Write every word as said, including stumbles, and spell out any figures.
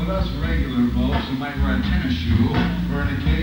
with us regular folks who might wear a tennis shoe for an occasion.